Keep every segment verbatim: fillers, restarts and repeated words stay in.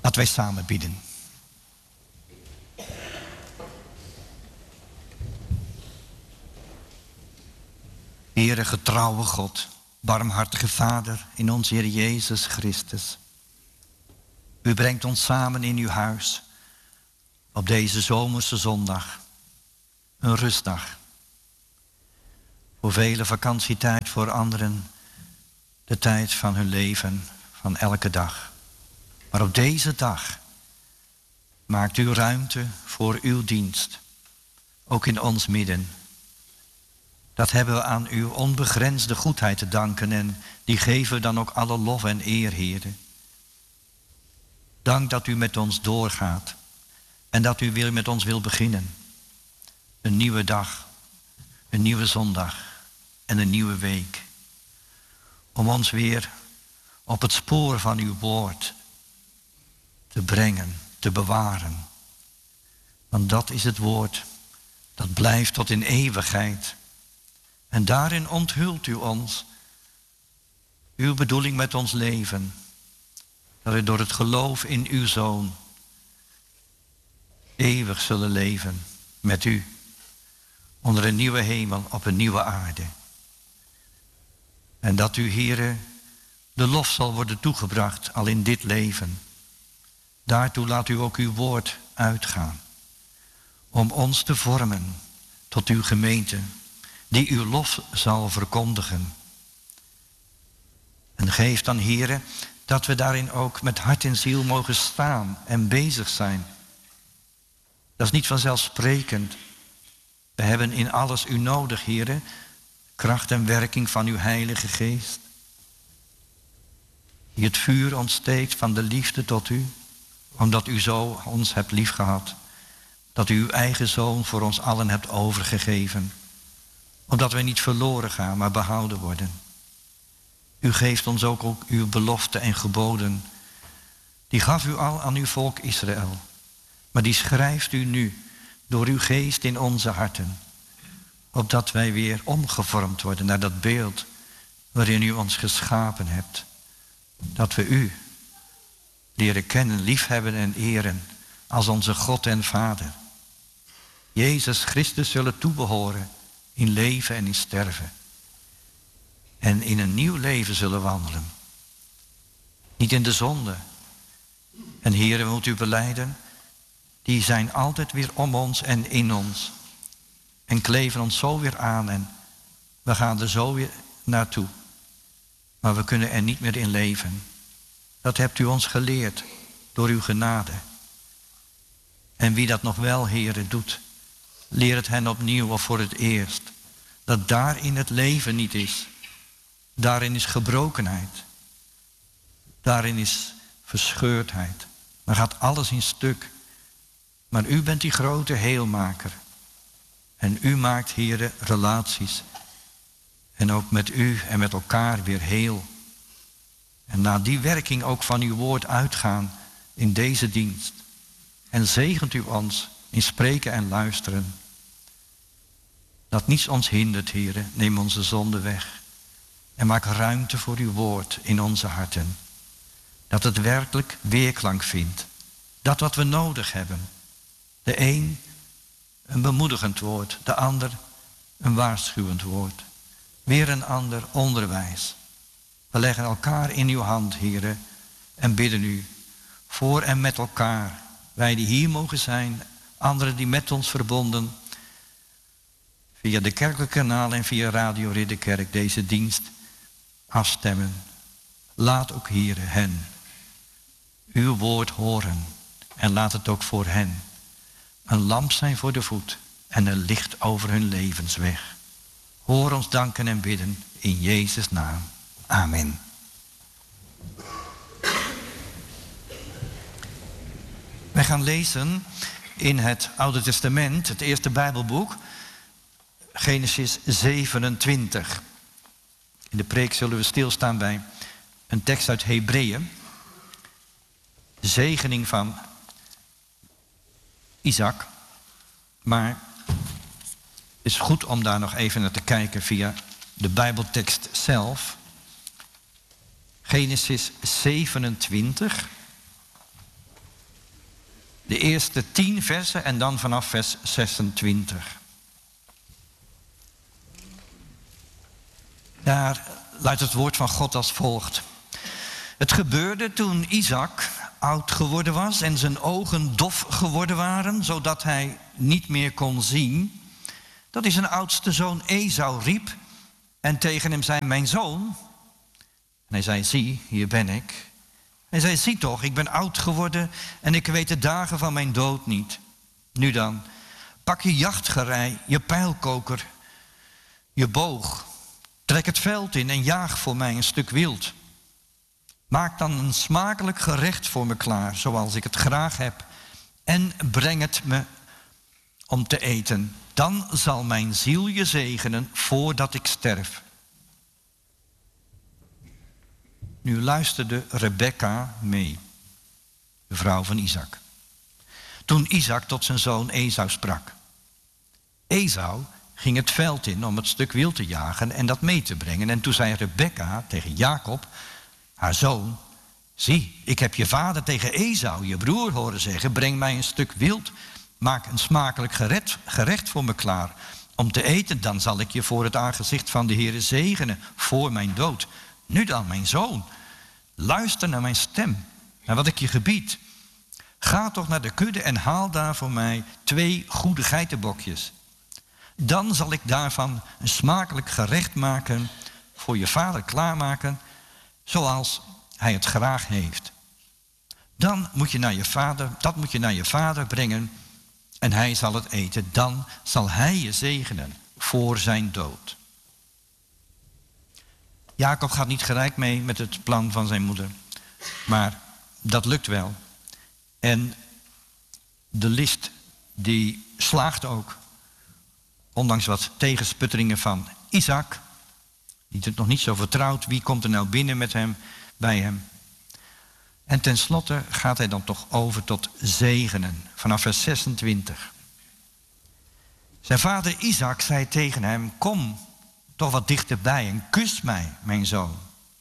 Laten wij samen bidden. Heere, getrouwe God, barmhartige Vader in onze Heer Jezus Christus. U brengt ons samen in uw huis op deze zomerse zondag. Een rustdag. Voor velen vakantietijd, voor anderen de tijd van hun leven, van elke dag. Maar op deze dag maakt u ruimte voor uw dienst, ook in ons midden. Dat hebben we aan uw onbegrensde goedheid te danken en die geven we dan ook alle lof en eer, Heere. Dank dat u met ons doorgaat en dat u weer met ons wil beginnen. Een nieuwe dag, een nieuwe zondag en een nieuwe week. Om ons weer op het spoor van uw woord te brengen, te bewaren. Want dat is het woord, dat blijft tot in eeuwigheid. En daarin onthult u ons uw bedoeling met ons leven. Dat we door het geloof in uw Zoon eeuwig zullen leven met u. Onder een nieuwe hemel op een nieuwe aarde. En dat u, Heere, de lof zal worden toegebracht al in dit leven. Daartoe laat u ook uw woord uitgaan. Om ons te vormen tot uw gemeente, die uw lof zal verkondigen. En geef dan, Heere, dat we daarin ook met hart en ziel mogen staan en bezig zijn. Dat is niet vanzelfsprekend. We hebben in alles u nodig, Heere, kracht en werking van uw Heilige Geest. Die het vuur ontsteekt van de liefde tot u, omdat u zo ons hebt liefgehad. Dat u uw eigen Zoon voor ons allen hebt overgegeven. Opdat wij niet verloren gaan, maar behouden worden. U geeft ons ook, ook uw beloften en geboden. Die gaf u al aan uw volk Israël. Maar die schrijft u nu door uw geest in onze harten. Opdat wij weer omgevormd worden naar dat beeld waarin u ons geschapen hebt. Dat we u leren kennen, liefhebben en eren als onze God en Vader. Jezus Christus zullen toebehoren in leven en in sterven. En in een nieuw leven zullen wandelen. Niet in de zonde. En Heere, wilt u belijden, die zijn altijd weer om ons en in ons. En kleven ons zo weer aan en we gaan er zo weer naartoe. Maar we kunnen er niet meer in leven. Dat hebt u ons geleerd door uw genade. En wie dat nog wel, Heere, doet, leer het hen opnieuw of voor het eerst. Dat daarin het leven niet is. Daarin is gebrokenheid. Daarin is verscheurdheid. Dan gaat alles in stuk. Maar u bent die grote heelmaker. En u maakt, Heere, relaties. En ook met u en met elkaar weer heel. En na die werking ook van uw woord uitgaan in deze dienst. En zegent u ons in spreken en luisteren. Dat niets ons hindert, Heere. Neem onze zonde weg. En maak ruimte voor uw woord in onze harten. Dat het werkelijk weerklank vindt. Dat wat we nodig hebben. De een een bemoedigend woord. De ander een waarschuwend woord. Weer een ander onderwijs. We leggen elkaar in uw hand, Heere. En bidden u voor en met elkaar. Wij die hier mogen zijn. Anderen die met ons verbonden. Via de kerkelijke kanalen en via Radio Ridderkerk deze dienst afstemmen. Laat ook, Heere, hen uw woord horen. En laat het ook voor hen een lamp zijn voor de voet en een licht over hun levensweg. Hoor ons danken en bidden in Jezus' naam. Amen. Wij gaan lezen in het Oude Testament, het eerste Bijbelboek, Genesis zevenentwintig. In de preek zullen we stilstaan bij een tekst uit Hebreeën. De zegening van Isaac. Maar het is goed om daar nog even naar te kijken via de Bijbeltekst zelf. Genesis zevenentwintig. De eerste tien versen en dan vanaf vers zesentwintig. Daar luidt het woord van God als volgt. Het gebeurde toen Isaac oud geworden was en zijn ogen dof geworden waren, zodat hij niet meer kon zien, dat hij zijn oudste zoon Esau riep en tegen hem zei, mijn zoon. En hij zei, zie, hier ben ik. Hij zei, zie toch, ik ben oud geworden en ik weet de dagen van mijn dood niet. Nu dan, pak je jachtgerei, je pijlkoker, je boog. Trek het veld in en jaag voor mij een stuk wild. Maak dan een smakelijk gerecht voor me klaar, zoals ik het graag heb. En breng het me om te eten. Dan zal mijn ziel je zegenen voordat ik sterf. Nu luisterde Rebekka mee, de vrouw van Isaac. Toen Isaac tot zijn zoon Esau sprak. Esau ging het veld in om het stuk wild te jagen en dat mee te brengen. En toen zei Rebekka tegen Jacob, haar zoon, zie, ik heb je vader tegen Esau, je broer, horen zeggen, breng mij een stuk wild, maak een smakelijk gerecht, gerecht voor me klaar om te eten, dan zal ik je voor het aangezicht van de Heere zegenen voor mijn dood. Nu dan, mijn zoon, luister naar mijn stem, naar wat ik je gebied. Ga toch naar de kudde en haal daar voor mij twee goede geitenbokjes. Dan zal ik daarvan een smakelijk gerecht maken, voor je vader klaarmaken, zoals hij het graag heeft. Dan moet je naar je vader, dat moet je naar je vader brengen en hij zal het eten. Dan zal hij je zegenen voor zijn dood. Jacob gaat niet gelijk mee met het plan van zijn moeder, maar dat lukt wel. En de list die slaagt ook, ondanks wat tegensputteringen van Isaac, die het nog niet zo vertrouwt, wie komt er nou binnen met hem, bij hem. En tenslotte gaat hij dan toch over tot zegenen, vanaf vers zesentwintig. Zijn vader Isaac zei tegen hem, kom toch wat dichterbij en kus mij, mijn zoon.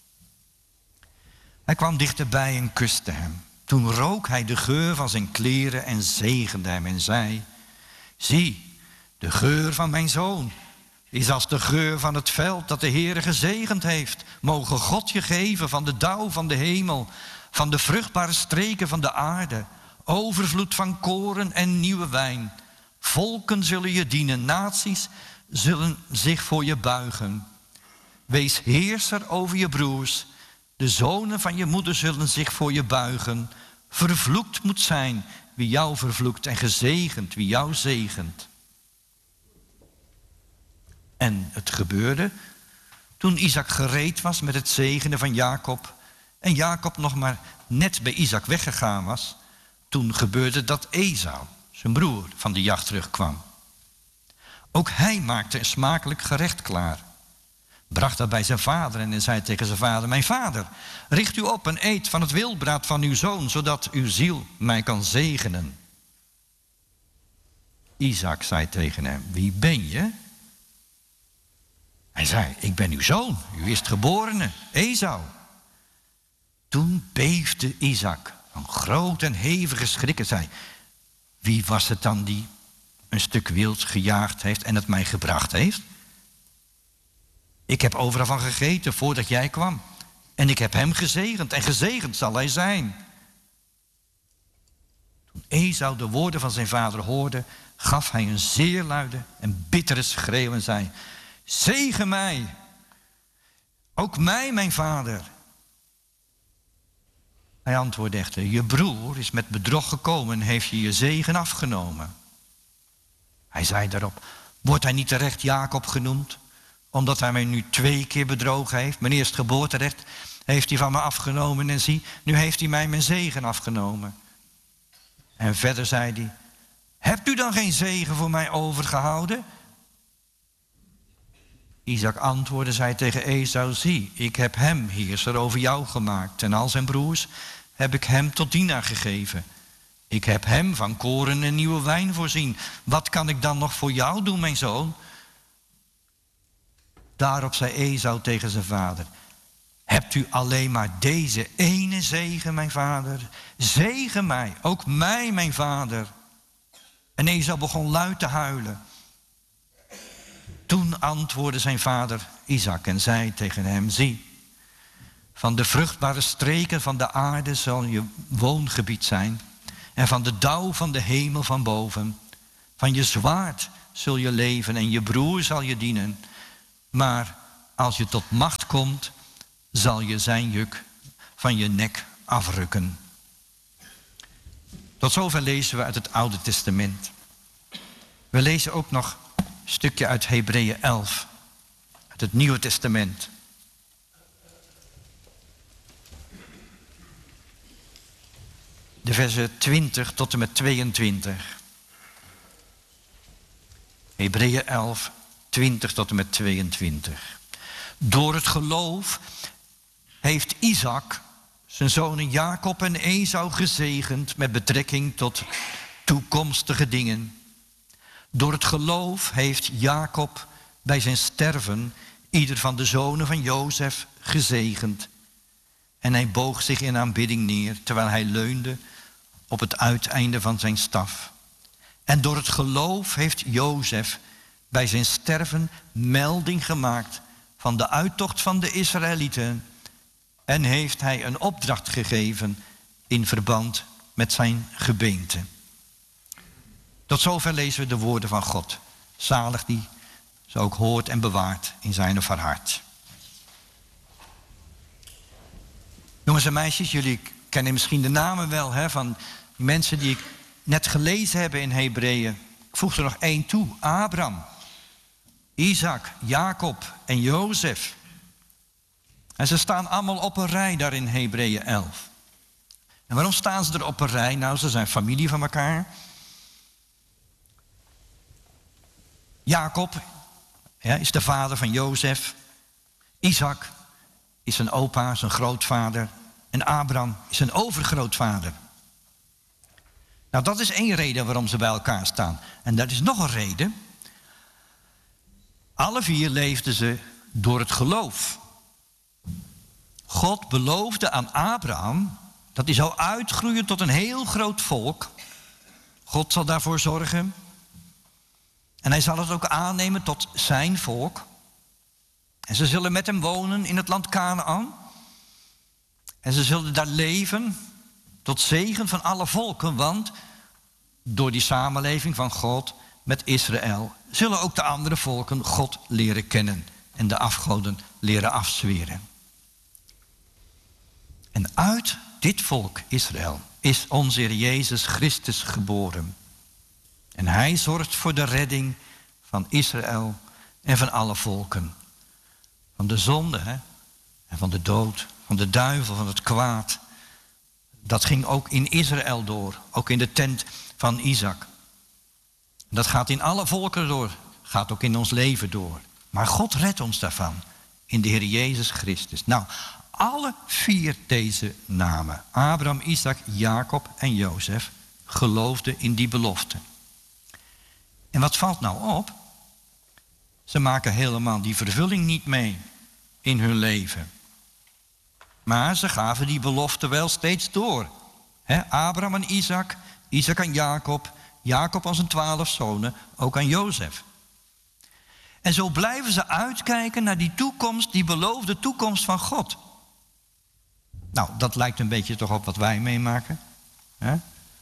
Hij kwam dichterbij en kuste hem. Toen rook hij de geur van zijn kleren en zegende hem en zei, zie, de geur van mijn zoon is als de geur van het veld dat de Heere gezegend heeft. Mogen God je geven van de dauw van de hemel, van de vruchtbare streken van de aarde, overvloed van koren en nieuwe wijn. Volken zullen je dienen, naties zullen zich voor je buigen. Wees heerser over je broers, de zonen van je moeder zullen zich voor je buigen. Vervloekt moet zijn wie jou vervloekt en gezegend wie jou zegent. En het gebeurde toen Isaac gereed was met het zegenen van Jacob en Jacob nog maar net bij Isaac weggegaan was, toen gebeurde dat Esau, zijn broer, van de jacht terugkwam. Ook hij maakte een smakelijk gerecht klaar, bracht dat bij zijn vader en zei tegen zijn vader, mijn vader, richt u op en eet van het wildbraad van uw zoon, zodat uw ziel mij kan zegenen. Isaac zei tegen hem, wie ben je? Hij zei, ik ben uw zoon, uw eerstgeborene, Esau. Toen beefde Isaac, een groot en hevige schrik, en zei, wie was het dan die een stuk wild gejaagd heeft en het mij gebracht heeft? Ik heb overal van gegeten voordat jij kwam. En ik heb hem gezegend en gezegend zal hij zijn. Toen Esau de woorden van zijn vader hoorde, gaf hij een zeer luide en bittere schreeuw en zei, zegen mij, ook mij, mijn vader. Hij antwoordde echter, je broer is met bedrog gekomen en heeft je je zegen afgenomen. Hij zei daarop, wordt hij niet terecht Jacob genoemd, omdat hij mij nu twee keer bedrogen heeft? Mijn eerstgeboorterecht heeft hij van me afgenomen en zie, nu heeft hij mij mijn zegen afgenomen. En verder zei hij, hebt u dan geen zegen voor mij overgehouden? Isaac antwoordde, zei tegen Esau, zie, ik heb hem heerser over jou gemaakt en al zijn broers heb ik hem tot dienaar gegeven. Ik heb hem van koren en nieuwe wijn voorzien. Wat kan ik dan nog voor jou doen, mijn zoon? Daarop zei Esau tegen zijn vader, Hebt u alleen maar deze ene zegen, mijn vader? Zegen mij, ook mij, mijn vader. En Esau begon luid te huilen. Toen antwoordde zijn vader Isaac en zei tegen hem: zie, van de vruchtbare streken van de aarde zal je woongebied zijn, en van de dauw van de hemel van boven. Van je zwaard zul je leven en je broer zal je dienen. Maar als je tot macht komt, zal je zijn juk van je nek afrukken. Tot zover lezen we uit het Oude Testament. We lezen ook nog een stukje uit Hebreeën elf, uit het Nieuwe Testament. De versen twintig tot en met tweeëntwintig. Hebreeën elf, twintig tot en met tweeëntwintig. Door het geloof heeft Isaac zijn zonen Jacob en Esau gezegend met betrekking tot toekomstige dingen. Door het geloof heeft Jacob bij zijn sterven ieder van de zonen van Jozef gezegend. En hij boog zich in aanbidding neer terwijl hij leunde op het uiteinde van zijn staf. En door het geloof heeft Jozef bij zijn sterven melding gemaakt van de uittocht van de Israëlieten. En heeft hij een opdracht gegeven in verband met zijn gebeente. Tot zover lezen we de woorden van God. Zalig die ze ook hoort en bewaart in zijn of haar hart. Jongens en meisjes, jullie kennen misschien de namen wel hè, van die mensen die ik net gelezen heb in Hebreeën. Ik voeg er nog één toe. Abraham, Isaac, Jacob en Jozef. En ze staan allemaal op een rij daar in Hebreeën elf. En waarom staan ze er op een rij? Nou, ze zijn familie van elkaar. Jacob ja, is de vader van Jozef. Isaac is zijn opa, zijn grootvader. En Abraham is zijn overgrootvader. Nou, dat is één reden waarom ze bij elkaar staan. En dat is nog een reden. Alle vier leefden ze door het geloof. God beloofde aan Abraham dat hij zou uitgroeien tot een heel groot volk. God zal daarvoor zorgen. En hij zal het ook aannemen tot zijn volk. En ze zullen met hem wonen in het land Kanaan. En ze zullen daar leven tot zegen van alle volken. Want door die samenleving van God met Israël zullen ook de andere volken God leren kennen. En de afgoden leren afzweren. En uit dit volk Israël is onze Heer Jezus Christus geboren. En hij zorgt voor de redding van Israël en van alle volken. Van de zonde hè? En van de dood, van de duivel, van het kwaad. Dat ging ook in Israël door, ook in de tent van Isaac. Dat gaat in alle volken door, gaat ook in ons leven door. Maar God redt ons daarvan, in de Heer Jezus Christus. Nou, alle vier deze namen, Abraham, Isaac, Jacob en Jozef, geloofden in die belofte. En wat valt nou op? Ze maken helemaal die vervulling niet mee in hun leven. Maar ze gaven die belofte wel steeds door. He, Abraham en Isaac, Isaac en Jacob, Jacob aan zijn twaalf zonen, ook aan Jozef. En zo blijven ze uitkijken naar die toekomst, die beloofde toekomst van God. Nou, dat lijkt een beetje toch op wat wij meemaken. He?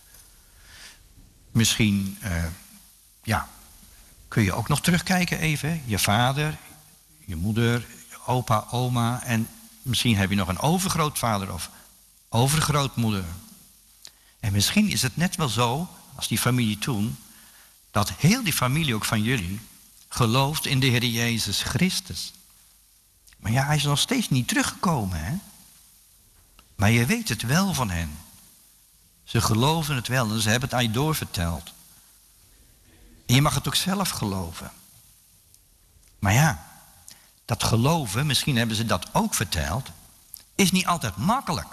Misschien, uh, ja, kun je ook nog terugkijken even. Hè? Je vader, je moeder, je opa, oma en misschien heb je nog een overgrootvader of overgrootmoeder. En misschien is het net wel zo, als die familie toen, dat heel die familie ook van jullie gelooft in de Heer Jezus Christus. Maar ja, hij is nog steeds niet teruggekomen, hè? Maar je weet het wel van hen. Ze geloven het wel en ze hebben het aan je doorverteld. En je mag het ook zelf geloven. Maar ja, dat geloven, misschien hebben ze dat ook verteld, is niet altijd makkelijk.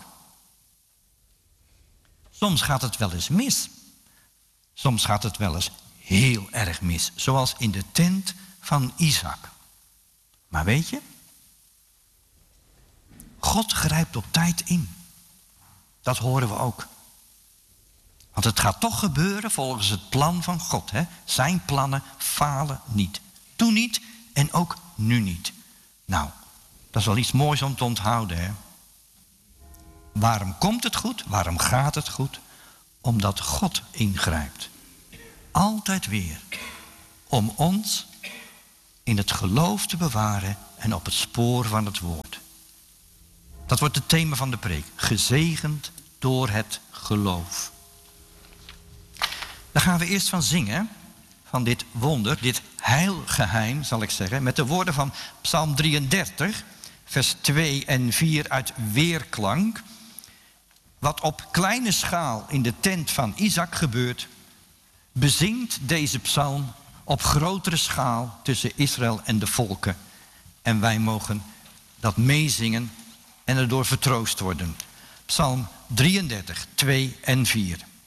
Soms gaat het wel eens mis. Soms gaat het wel eens heel erg mis. Zoals in de tent van Isaac. Maar weet je, God grijpt op tijd in. Dat horen we ook. Want het gaat toch gebeuren volgens het plan van God. Hè? Zijn plannen falen niet. Toen niet en ook nu niet. Nou, dat is wel iets moois om te onthouden. Hè? Waarom komt het goed? Waarom gaat het goed? Omdat God ingrijpt. Altijd weer. Om ons in het geloof te bewaren en op het spoor van het woord. Dat wordt het thema van de preek. Gezegend door het geloof. Daar gaan we eerst van zingen. Van dit wonder, dit heilgeheim zal ik zeggen. Met de woorden van Psalm drieëndertig, vers twee en vier uit weerklank. Wat op kleine schaal in de tent van Isaac gebeurt, bezingt deze psalm op grotere schaal tussen Israël en de volken. En wij mogen dat meezingen en erdoor vertroost worden. Psalm drieëndertig, twee en vier.